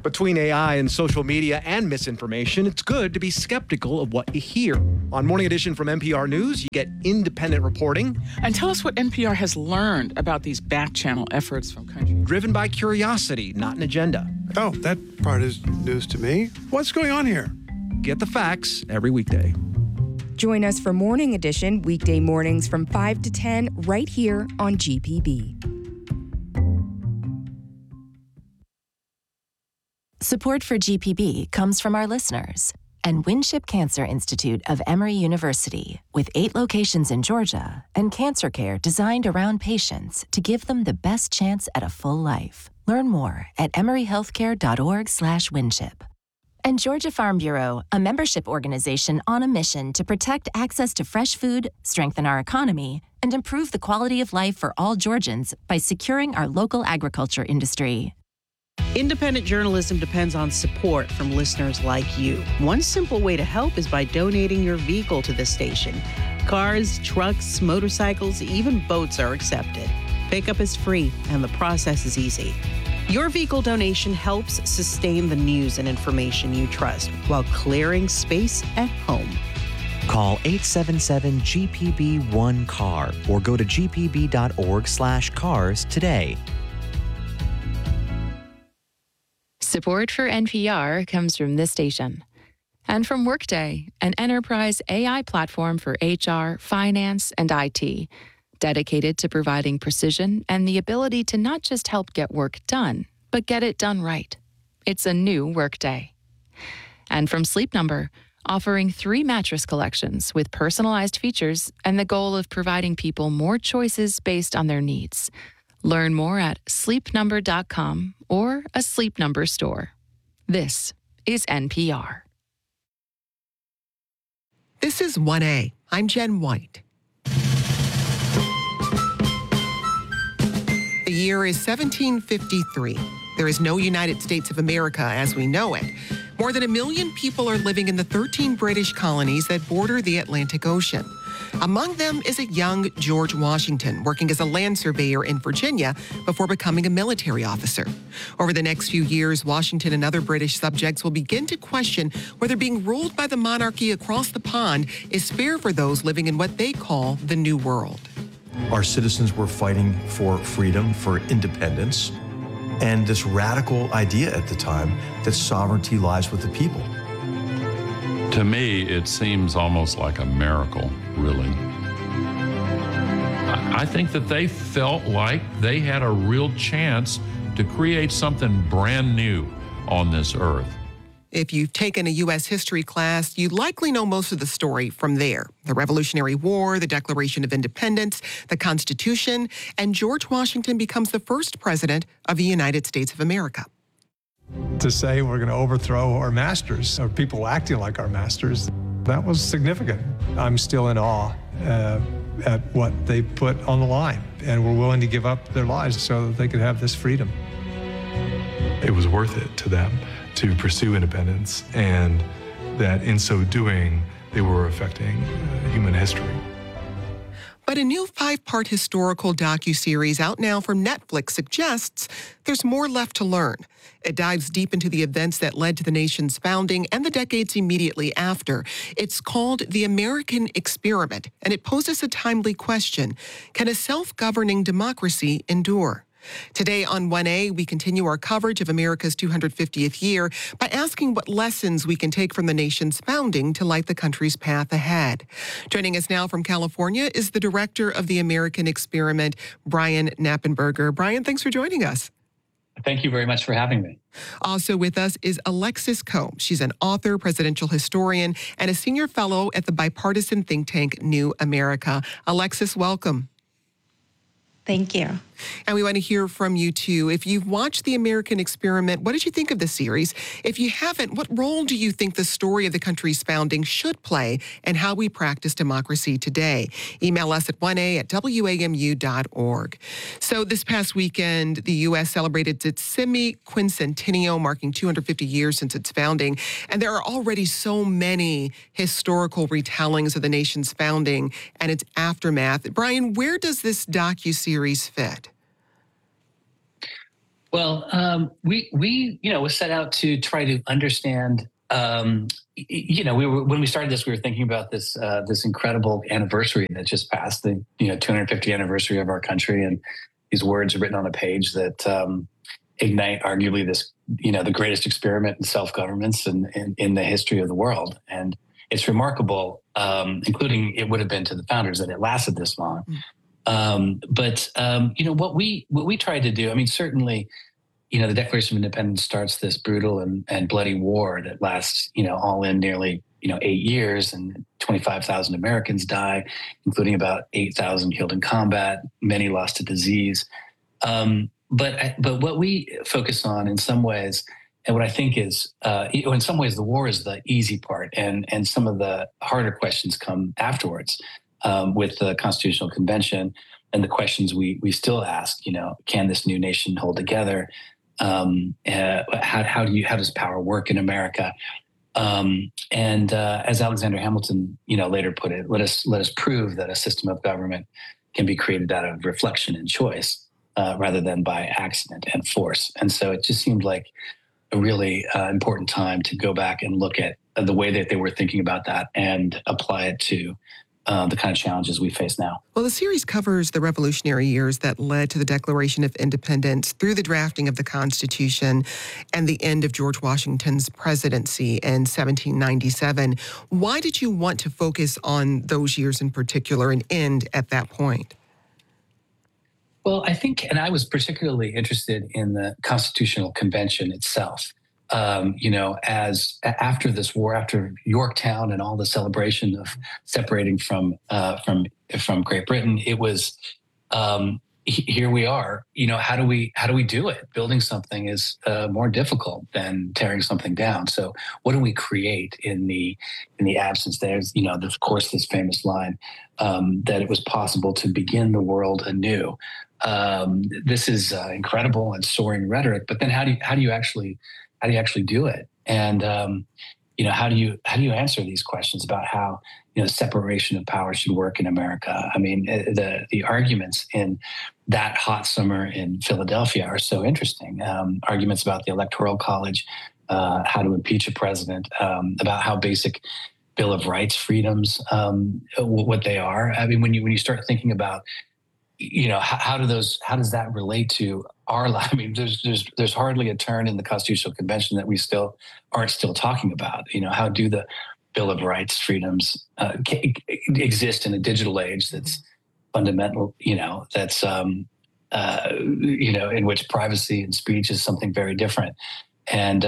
Between AI and social media and misinformation, it's good to be skeptical of what you hear. On Morning Edition from NPR News, you get independent reporting. And tell us what NPR has learned about these back-channel efforts from countries. Driven by curiosity, not an agenda. Oh, that part is news to me. What's going on here? Get the facts every weekday. Join us for Morning Edition, weekday mornings from 5 to 10, right here on GPB. Support for GPB comes from our listeners and Winship Cancer Institute of Emory University, with 8 locations in Georgia and cancer care designed around patients to give them the best chance at a full life. Learn more at emoryhealthcare.org/winship. And Georgia Farm Bureau, a membership organization on a mission to protect access to fresh food, strengthen our economy, and improve the quality of life for all Georgians by securing our local agriculture industry. Independent journalism depends on support from listeners like you. One simple way to help is by donating your vehicle to the station. Cars, trucks, motorcycles, even boats are accepted. Pickup is free, and the process is easy. Your vehicle donation helps sustain the news and information you trust while clearing space at home. Call 877-GPB-1-CAR or go to gpb.org/cars today. Support for NPR comes from this station and from Workday, an enterprise AI platform for HR, finance, and IT, dedicated to providing precision and the ability to not just help get work done, but get it done right. It's a new Workday. And from Sleep Number, offering 3 mattress collections with personalized features and the goal of providing people more choices based on their needs. Learn more at sleepnumber.com or a Sleep Number store. This is NPR. This is 1A. I'm Jen White. The year is 1753. There is no United States of America as we know it. More than 1 million people are living in the 13 British colonies that border the Atlantic Ocean. Among them is a young George Washington working as a land surveyor in Virginia before becoming a military officer. Over the next few years, Washington and other British subjects will begin to question whether being ruled by the monarchy across the pond is fair for those living in what they call the New World. Our citizens were fighting for freedom, for independence, and this radical idea at the time that sovereignty lies with the people. To me, it seems almost like a miracle, really. I think that they felt like they had a real chance to create something brand new on this earth. If you've taken a U.S. history class, you likely know most of the story from there. The Revolutionary War, the Declaration of Independence, the Constitution, and George Washington becomes the first president of the United States of America. To say we're going to overthrow our masters, or people acting like our masters, that was significant. I'm still in awe at what they put on the line and were willing to give up their lives so that they could have this freedom. It was worth it to them to pursue independence, and that in so doing, they were affecting human history. But a new 5-part historical docuseries out now from Netflix suggests there's more left to learn. It dives deep into the events that led to the nation's founding and the decades immediately after. It's called The American Experiment, and it poses a timely question: can a self-governing democracy endure? Today on 1A, we continue our coverage of America's 250th year by asking what lessons we can take from the nation's founding to light the country's path ahead. Joining us now from California is the director of the American Experiment, Brian Knappenberger. Brian, thanks for joining us. Thank you very much for having me. Also with us is Alexis Combs. She's an author, presidential historian, and a senior fellow at the bipartisan think tank New America. Alexis, welcome. Thank you. And we want to hear from you, too. If you've watched The American Experiment, what did you think of the series? If you haven't, what role do you think the story of the country's founding should play in how we practice democracy today? Email us at 1a@wamu.org. So this past weekend, the U.S. celebrated its semi-quincentennial, marking 250 years since its founding. And there are already so many historical retellings of the nation's founding and its aftermath. Brian, where does this docuseries fit? We set out to try to understand. When we started this, we were thinking about this incredible anniversary that just passed, the 250th anniversary of our country, and these words written on a page that ignite arguably this the greatest experiment in self-governance in the history of the world. And it's remarkable, including it would have been to the founders, that it lasted this long. What we tried to do, I mean, certainly, the Declaration of Independence starts this brutal and bloody war that lasts, all in nearly, 8 years, and 25,000 Americans die, including about 8,000 killed in combat, many lost to disease. But what we focus on in some ways, and what I think is, in some ways, the war is the easy part, and some of the harder questions come afterwards. With the Constitutional Convention and the questions we still ask, can this new nation hold together? How does power work in America? As Alexander Hamilton, later put it, let us prove that a system of government can be created out of reflection and choice, rather than by accident and force. And so it just seemed like a really important time to go back and look at the way that they were thinking about that and apply it to the kind of challenges we face now. Well, the series covers the revolutionary years that led to the Declaration of Independence through the drafting of the Constitution and the end of George Washington's presidency in 1797. Why did you want to focus on those years in particular and end at that point? Well, I think, and I was particularly interested in the Constitutional Convention itself. As after this war, after Yorktown and all the celebration of separating from Great Britain, it was here we are. How do we do it? Building something is more difficult than tearing something down. So what do we create in the absence? There's of course this famous line that it was possible to begin the world anew. This is incredible and soaring rhetoric, but then how do you actually do it? And how do you answer these questions about how separation of power should work in America? I mean, the arguments in that hot summer in Philadelphia are so interesting. Arguments about the Electoral College, how to impeach a president, about how basic Bill of Rights freedoms, what they are. I mean, when you start thinking about how does that relate to our life? I mean, there's hardly a turn in the Constitutional Convention that we aren't still talking about. How do the Bill of Rights freedoms exist in a digital age that's fundamental? That's in which privacy and speech is something very different, and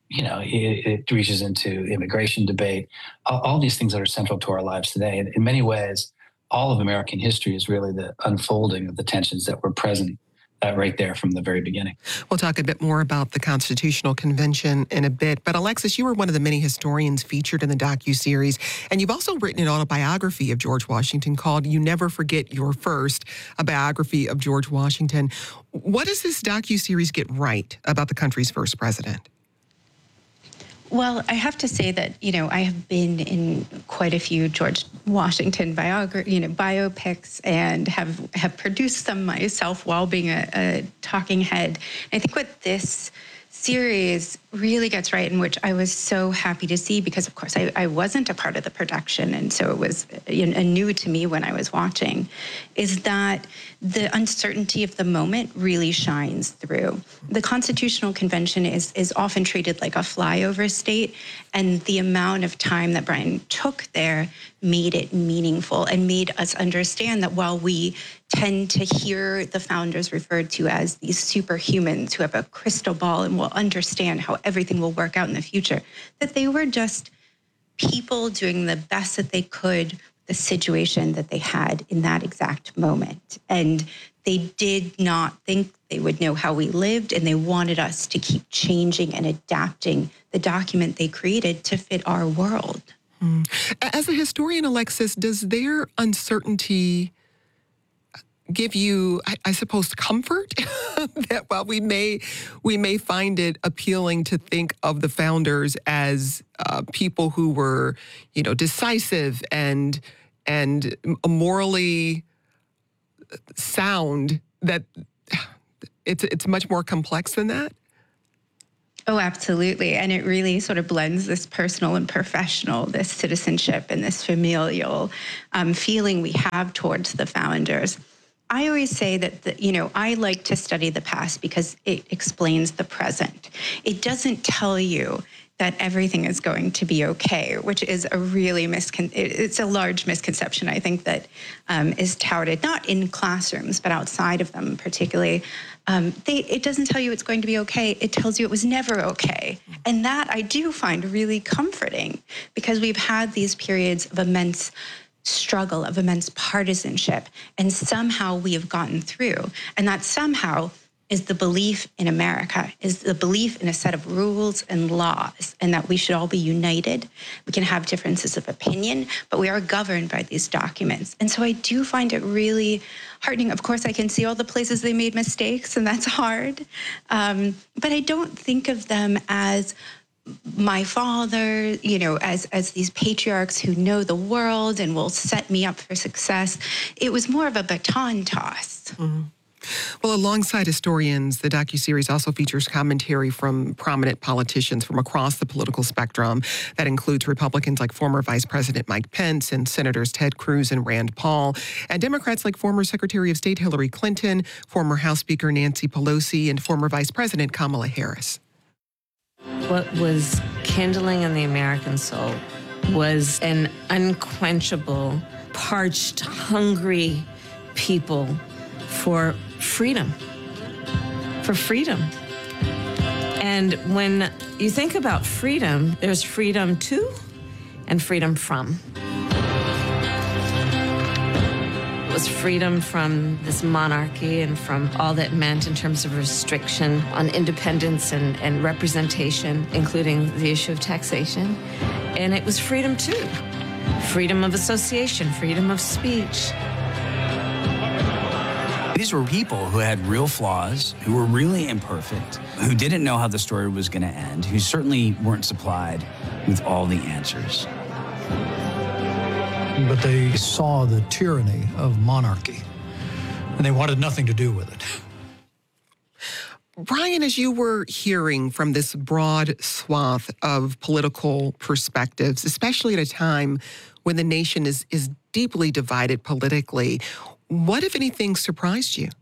it reaches into immigration debate, all these things that are central to our lives today. And in many ways, all of American history is really the unfolding of the tensions that were present right there from the very beginning. We'll talk a bit more about the Constitutional Convention in a bit. But Alexis, you were one of the many historians featured in the docuseries, and you've also written an autobiography of George Washington called You Never Forget Your First, a biography of George Washington. What does this docuseries get right about the country's first president? Well, I have to say that, I have been in quite a few George Washington biopics and have produced some myself while being a talking head. And I think what this series really gets right, in which I was so happy to see, because of course I wasn't a part of the production, and so it was new to me when I was watching, is that the uncertainty of the moment really shines through. The Constitutional Convention is often treated like a flyover state, and the amount of time that Brian took there made it meaningful and made us understand that while we tend to hear the founders referred to as these superhumans who have a crystal ball and will understand how everything will work out in the future, that they were just people doing the best that they could with the situation that they had in that exact moment. And they did not think they would know how we lived, and they wanted us to keep changing and adapting the document they created to fit our world. As a historian, Alexis, does their uncertainty give you, I suppose, comfort that while we may find it appealing to think of the founders as people who were, decisive and morally sound, that It's much more complex than that? Oh, absolutely. And it really sort of blends this personal and professional, this citizenship and this familial feeling we have towards the founders. I always say that, I like to study the past because it explains the present. It doesn't tell you that everything is going to be okay, which is a really it's a large misconception, I think, that is touted, not in classrooms, but outside of them particularly. It doesn't tell you it's going to be okay. It tells you it was never okay. And that I do find really comforting, because we've had these periods of immense struggle, of immense partisanship, and somehow we have gotten through. And that somehow is the belief in America, is the belief in a set of rules and laws, and that we should all be united. We can have differences of opinion, but we are governed by these documents. And so I do find it really heartening. Of course, I can see all the places they made mistakes, and that's hard. But I don't think of them as my father, as these patriarchs who know the world and will set me up for success. It was more of a baton toss. Mm-hmm. Well, alongside historians, the docuseries also features commentary from prominent politicians from across the political spectrum. That includes Republicans like former Vice President Mike Pence and Senators Ted Cruz and Rand Paul, and Democrats like former Secretary of State Hillary Clinton, former House Speaker Nancy Pelosi, and former Vice President Kamala Harris. What was kindling in the American soul was an unquenchable, parched, hungry people for freedom. And when you think about freedom, there's freedom to and freedom from. It was freedom from this monarchy and from all that meant in terms of restriction on independence and representation, including the issue of taxation. And it was freedom to freedom of association, freedom of speech. These were people who had real flaws, who were really imperfect, who didn't know how the story was going to end, who certainly weren't supplied with all the answers. But they saw the tyranny of monarchy, and they wanted nothing to do with it. Brian, as you were hearing from this broad swath of political perspectives, especially at a time when the nation is deeply divided politically, what, if anything, surprised you?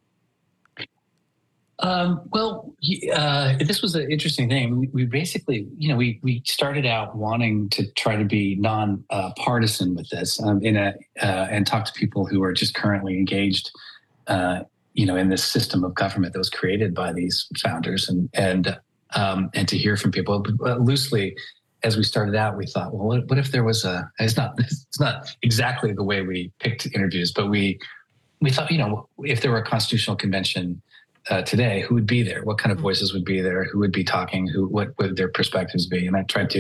This was an interesting thing. We basically, we started out wanting to try to be non-partisan with this, and talk to people who are just currently engaged, in this system of government that was created by these founders, and to hear from people loosely. As we started out, we thought, well, what if there was it's not exactly the way we picked interviews, but we thought, if there were a constitutional convention today, who would be there? What kind of voices would be there? Who would be talking? What would their perspectives be? And I tried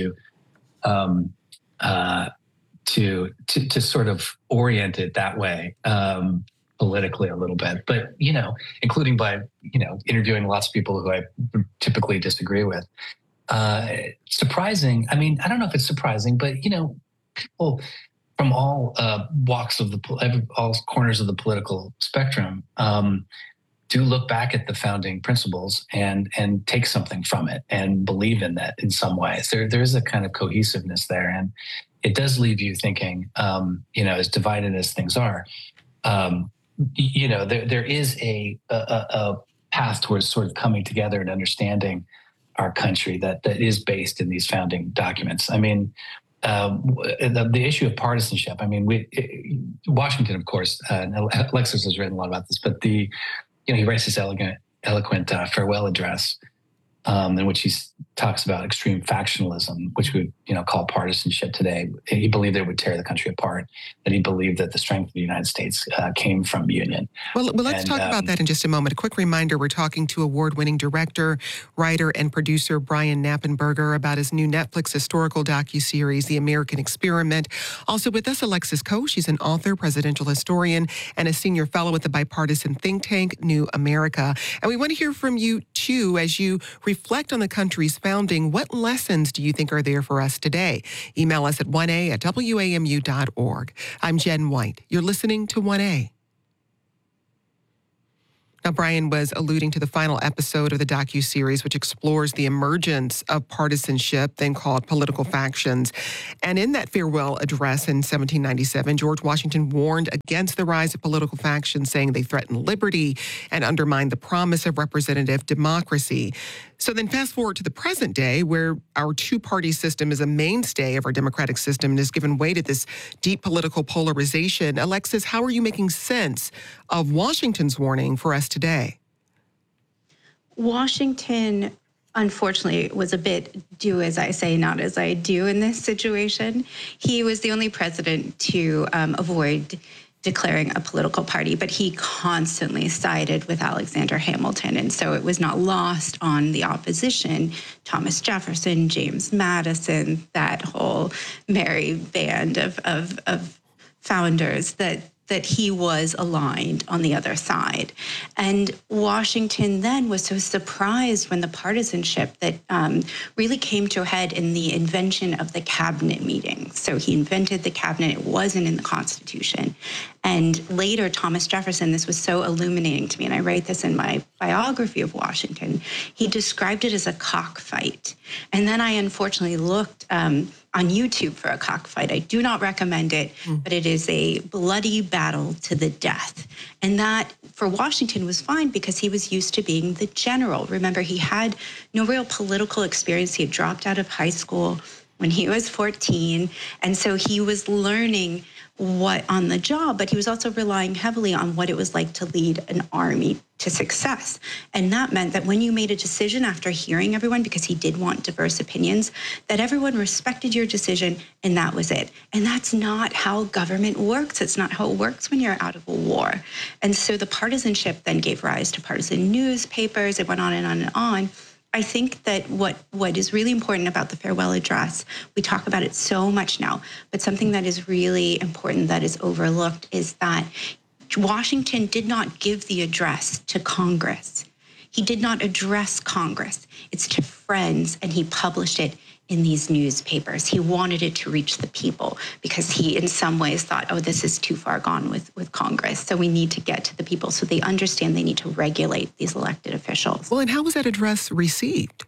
to sort of orient it that way, politically a little bit, but, including by, interviewing lots of people who I typically disagree with. Surprising. I mean, I don't know if it's surprising, but, people from all walks of all corners of the political spectrum do look back at the founding principles and take something from it and believe in that in some ways. There is a kind of cohesiveness there, and it does leave you thinking, as divided as things are, there is a path towards sort of coming together and understanding our country that is based in these founding documents. I mean, the issue of partisanship. I mean, Washington, of course, and Alexis has written a lot about this, but he writes this eloquent farewell address, in which he talks about extreme factionalism, which we would call partisanship today. He believed it would tear the country apart, that he believed that the strength of the United States came from union. Well, let's talk about that in just a moment. A quick reminder, we're talking to award-winning director, writer, and producer Brian Knappenberger about his new Netflix historical docuseries, The American Experiment. Also with us, Alexis Coe. She's an author, presidential historian, and a senior fellow at the bipartisan think tank, New America. And we want to hear from you, too, as you reflect on the country's founding. What lessons do you think are there for us today? Email us at 1a@wamu.org. I'm Jen White. You're listening to 1A. Now, Brian was alluding to the final episode of the docuseries, which explores the emergence of partisanship, then called political factions. And in that farewell address in 1797, George Washington warned against the rise of political factions, saying they threaten liberty and undermine the promise of representative democracy. So then fast forward to the present day, where our two-party system is a mainstay of our democratic system and has given way to this deep political polarization. Alexis, how are you making sense of Washington's warning for us today? Washington, unfortunately, was a bit do as I say, not as I do in this situation. He was the only president to avoid declaring a political party, but he constantly sided with Alexander Hamilton. And so it was not lost on the opposition, Thomas Jefferson, James Madison, that whole merry band of founders, that he was aligned on the other side. And Washington then was so surprised when the partisanship that really came to a head in the invention of the cabinet meeting. So he invented the cabinet, it wasn't in the Constitution. And later, Thomas Jefferson, this was so illuminating to me, and I write this in my biography of Washington, he described it as a cockfight. And then I unfortunately looked on YouTube for a cockfight. I do not recommend it, but it is a bloody battle to the death. And that, for Washington, was fine because he was used to being the general. Remember, he had no real political experience. He had dropped out of high school when he was 14. And so he was learning what on the job, but he was also relying heavily on what it was like to lead an army to success. And that meant that when you made a decision after hearing everyone, because he did want diverse opinions, that everyone respected your decision and that was it. And that's not how government works. It's not how it works when you're out of a war. And so the partisanship then gave rise to partisan newspapers. It went on and on and on. I think that what is really important about the farewell address, we talk about it so much now, but something that is really important that is overlooked is that Washington did not give the address to Congress. He did not address Congress. It's to friends, and he published it in these newspapers. He wanted it to reach the people because he, in some ways, thought, oh, this is too far gone with Congress. So we need to get to the people so they understand they need to regulate these elected officials. Well, and how was that address received?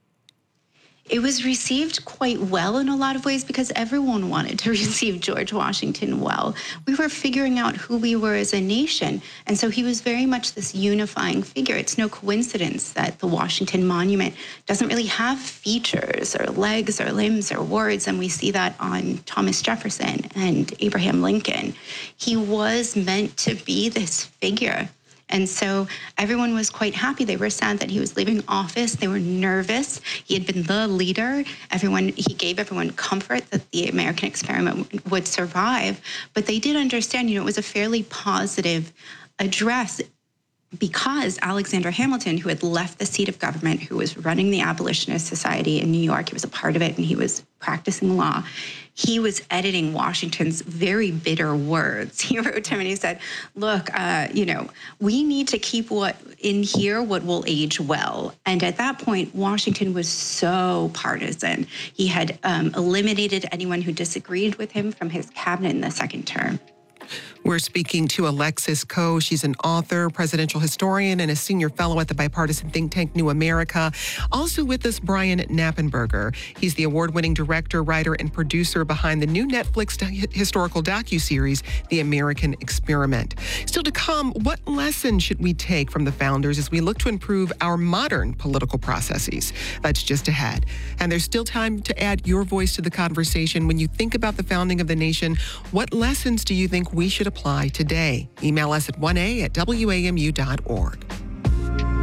It was received quite well in a lot of ways because everyone wanted to receive George Washington well. We were figuring out who we were as a nation. And so he was very much this unifying figure. It's no coincidence that the Washington Monument doesn't really have features or legs or limbs or words. And we see that on Thomas Jefferson and Abraham Lincoln. He was meant to be this figure. And so everyone was quite happy. They were sad that he was leaving office. They were nervous. He had been the leader. He gave everyone comfort that the American experiment would survive. But they did understand, it was a fairly positive address because Alexander Hamilton, who had left the seat of government, who was running the Abolitionist Society in New York, he was a part of it and he was practicing law. He was editing Washington's very bitter words. He wrote to him and he said, look, we need to keep what will age well. And at that point, Washington was so partisan. He had eliminated anyone who disagreed with him from his cabinet in the second term. We're speaking to Alexis Coe. She's an author, presidential historian, and a senior fellow at the bipartisan think tank New America. Also with us, Brian Knappenberger. He's the award-winning director, writer, and producer behind the new Netflix historical docuseries, The American Experiment. Still to come, what lesson should we take from the founders as we look to improve our modern political processes? That's just ahead. And there's still time to add your voice to the conversation. When you think about the founding of the nation, what lessons do you think we should apply today? Email us at 1a@wamu.org.